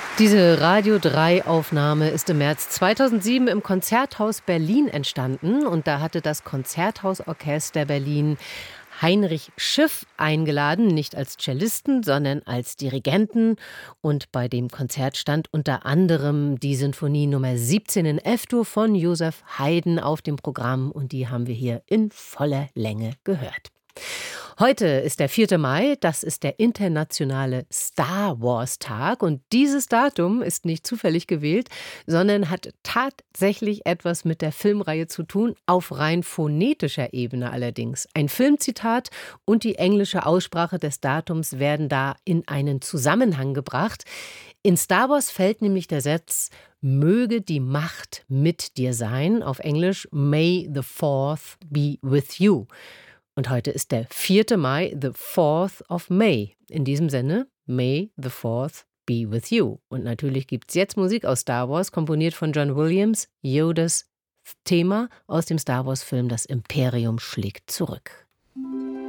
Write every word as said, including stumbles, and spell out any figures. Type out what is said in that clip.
Diese Radio drei Aufnahme ist im März zweitausendsieben im Konzerthaus Berlin entstanden. Und da hatte das Konzerthausorchester Berlin Heinrich Schiff eingeladen, nicht als Cellisten, sondern als Dirigenten. Und bei dem Konzert stand unter anderem die Sinfonie Nummer siebzehn in F-Dur von Joseph Haydn auf dem Programm. Und die haben wir hier in voller Länge gehört. Heute ist der vierte Mai, das ist der internationale Star Wars Tag und dieses Datum ist nicht zufällig gewählt, sondern hat tatsächlich etwas mit der Filmreihe zu tun, auf rein phonetischer Ebene allerdings. Ein Filmzitat und die englische Aussprache des Datums werden da in einen Zusammenhang gebracht. In Star Wars fällt nämlich der Satz „Möge die Macht mit dir sein", auf Englisch „May the Fourth be with you". Und heute ist der vierte Mai, the fourth of May. In diesem Sinne, May the fourth be with you. Und natürlich gibt es jetzt Musik aus Star Wars, komponiert von John Williams, Yodas Thema aus dem Star Wars-Film Das Imperium schlägt zurück.